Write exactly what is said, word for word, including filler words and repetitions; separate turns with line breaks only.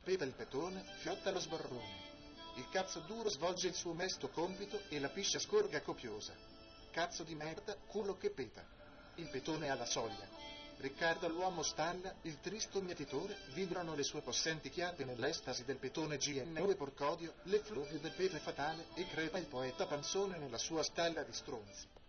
peta il petone, fiotta lo sborrone. Il cazzo duro svolge il suo mesto compito e la piscia scorga copiosa. Cazzo di merda, culo che peta. Il petone alla soglia. Riccardo l'uomo stalla, il tristo mietitore, vibrano le sue possenti chiappe nell'estasi del petone G M O e porcodio, l'effluvio del pete fatale, e crepa il poeta panzone nella sua stalla di stronzi.